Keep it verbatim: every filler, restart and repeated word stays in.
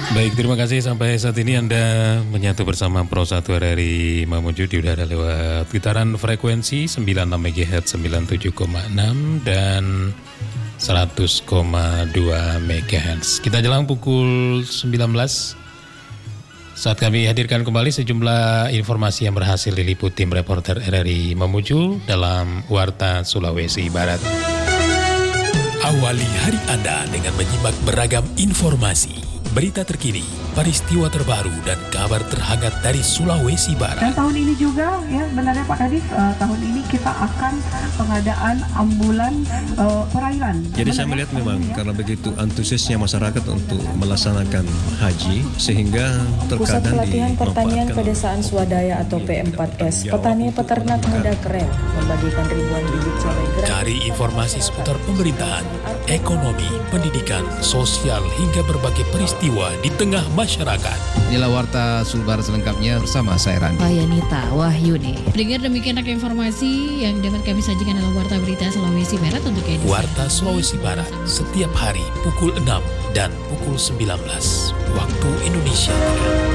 Baik, terima kasih. Sampai saat ini Anda menyatu bersama Pro satu R R I Mamuju di udara lewat getaran frekuensi sembilan puluh enam megahertz, sembilan puluh tujuh koma enam dan seratus koma dua megahertz. Kita jelang pukul sembilan belas saat kami hadirkan kembali sejumlah informasi yang berhasil diliput tim reporter R R I Mamuju dalam Warta Sulawesi Barat. Awali hari Anda dengan menyimak beragam informasi, berita terkini, peristiwa terbaru, dan kabar terhangat dari Sulawesi Barat. Dan tahun ini juga, ya benarnya Pak Kadis, uh, tahun ini kita akan pengadaan ambulan uh, perairan. Jadi saya melihat memang ya, karena begitu antusiasnya masyarakat untuk melaksanakan haji, sehingga Pusat terkadang Pelatihan Pertanian Pedesaan Swadaya atau P empat S, petani peternak muda keren, membagikan ribuan bibit cabai gratis. Cari informasi seputar pemerintahan, ekonomi, pendidikan, sosial, hingga berbagai peristiwa di tengah masyarakat. Inilah Warta Sulbar selengkapnya bersama saya Randi. Yanita Wahyuni. Dengar demikian informasi yang dapat kami sajikan dalam Warta Berita Sulawesi Barat untuk edisi. Warta Sulawesi Barat setiap hari pukul enam dan pukul sembilan belas waktu Indonesia Tengah.